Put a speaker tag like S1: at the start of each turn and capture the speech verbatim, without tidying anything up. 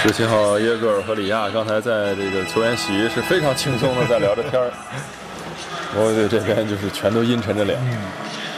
S1: 十七号耶戈尔和里亚刚才在这个球员席是非常轻松的在聊着天儿，我对这边就是全都阴沉着脸。
S2: 嗯